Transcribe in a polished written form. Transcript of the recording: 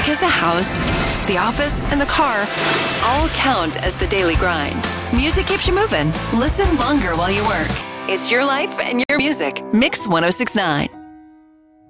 Because the house, the office, and the car all count as the daily grind. Music keeps you moving. Listen longer while you work. It's your life and your music. Mix 1069.